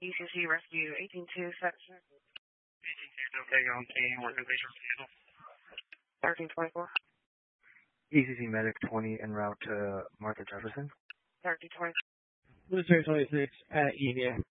ECC Rescue 182 set. 182 okay on team. We're going to be 1324. ECC Medic 20 en route to Martha Jefferson. 1320. Military 26 at Enia.